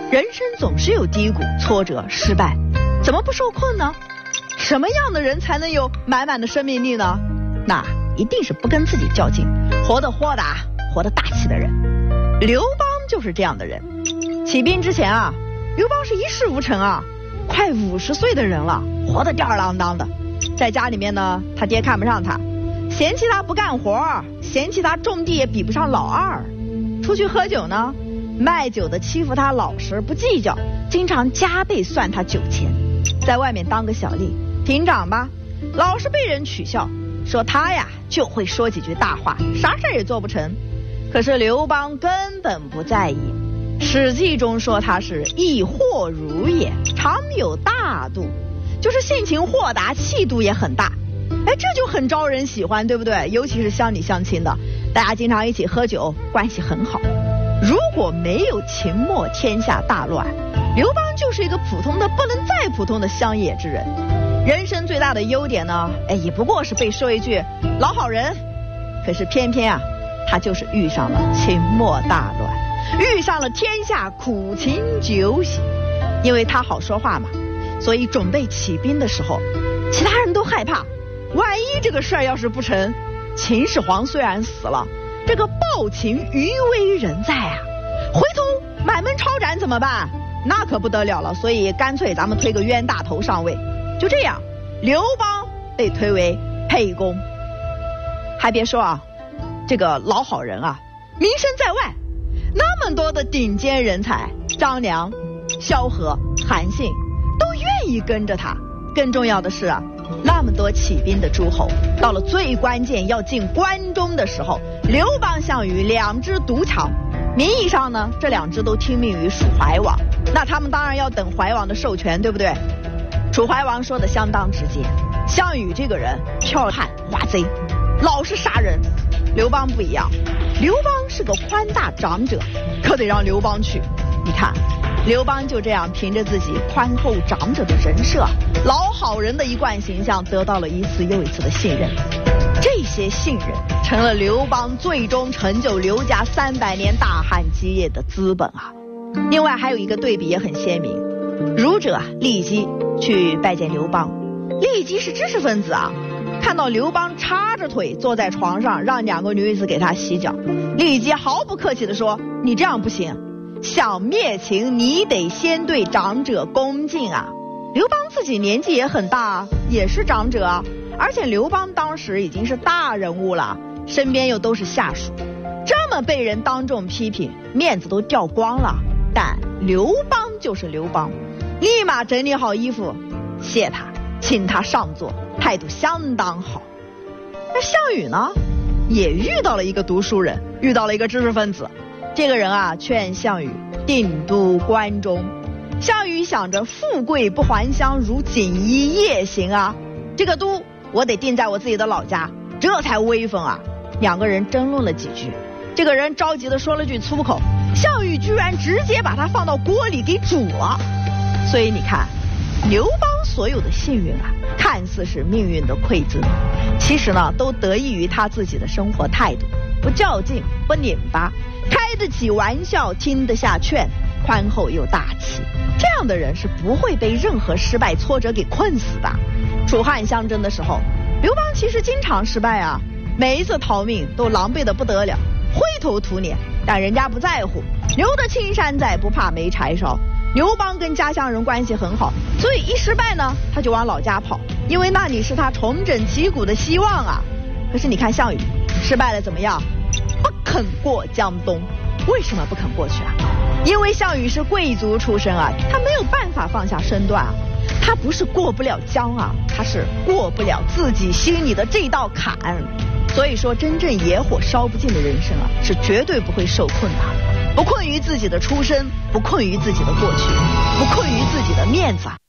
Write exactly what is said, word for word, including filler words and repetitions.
人生总是有低谷、挫折、失败，怎么不受困呢？什么样的人才能有满满的生命力呢？那一定是不跟自己较劲，活得豁达、活得大气的人。刘邦就是这样的人。起兵之前啊，刘邦是一事无成啊，快五十岁的人了，活得吊儿郎当的。在家里面呢，他爹看不上他，嫌弃他不干活，嫌弃他种地也比不上老二。出去喝酒呢，卖酒的欺负他老实不计较，经常加倍算他酒钱。在外面当个小吏，亭长吧，老是被人取笑，说他呀就会说几句大话，啥事也做不成。可是刘邦根本不在意，史记中说他是易惑如也，常有大度，就是性情豁达，气度也很大。哎，这就很招人喜欢，对不对？尤其是乡里乡亲的，大家经常一起喝酒，关系很好。如果没有秦末天下大乱，刘邦就是一个普通的不能再普通的乡野之人。人生最大的优点呢，哎，也不过是被说一句老好人。可是偏偏啊，他就是遇上了秦末大乱，遇上了天下苦秦酒喜。因为他好说话嘛，所以准备起兵的时候，其他人都害怕，万一这个事儿要是不成，秦始皇虽然死了，这个暴秦余威仍在啊，回头满门抄斩怎么办？那可不得了了。所以干脆咱们推个冤大头上位。就这样，刘邦被推为沛公。还别说啊，这个老好人啊，名声在外，那么多的顶尖人才，张良、萧何、韩信都愿意跟着他。更重要的是啊，那么多起兵的诸侯，到了最关键要进关中的时候，刘邦、项羽两支独强。名义上呢，这两支都听命于蜀怀王，那他们当然要等怀王的授权，对不对？楚怀王说的相当直接，项羽这个人剽悍花贼，老是杀人。刘邦不一样，刘邦是个宽大长者，可得让刘邦去。你看刘邦就这样凭着自己宽厚长者的人设，老好人的一贯形象，得到了一次又一次的信任。这些信任成了刘邦最终成就刘家三百年大汉基业的资本啊。另外还有一个对比也很鲜明，儒者骊姬去拜见刘邦，骊姬是知识分子啊，看到刘邦叉着腿坐在床上，让两个女子给他洗脚，骊姬毫不客气地说，你这样不行，想灭秦你得先对长者恭敬啊。刘邦自己年纪也很大，也是长者啊，而且刘邦当时已经是大人物了，身边又都是下属，这么被人当众批评，面子都掉光了。但刘邦就是刘邦，立马整理好衣服谢他，请他上座，态度相当好。那项羽呢，也遇到了一个读书人，遇到了一个知识分子。这个人啊，劝项羽定都关中。项羽想着富贵不还乡，如锦衣夜行啊，这个都我得定在我自己的老家，这才威风啊。两个人争论了几句，这个人着急的说了句粗口，项羽居然直接把他放到锅里给煮了。所以你看，刘邦所有的幸运啊，看似是命运的馈赠，其实呢都得益于他自己的生活态度，不较劲，不拧巴，开得起玩笑，听得下劝，宽厚又大气。这样的人是不会被任何失败挫折给困死的。楚汉相争的时候，刘邦其实经常失败啊，每一次逃命都狼狈得不得了，灰头土脸，但人家不在乎，留得青山在，不怕没柴烧。刘邦跟家乡人关系很好，所以一失败呢，他就往老家跑，因为那里是他重整旗鼓的希望啊。可是你看项羽失败了怎么样？不肯过江东。为什么不肯过去啊？因为项羽是贵族出身啊，他没有办法放下身段啊。他不是过不了江啊，他是过不了自己心里的这道坎。所以说，真正野火烧不尽的人生啊，是绝对不会受困的。不困于自己的出身，不困于自己的过去，不困于自己的面子啊。